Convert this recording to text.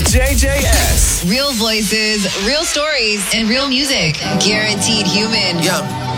JJS. Real voices, real stories, and real music. Guaranteed human. Yeah.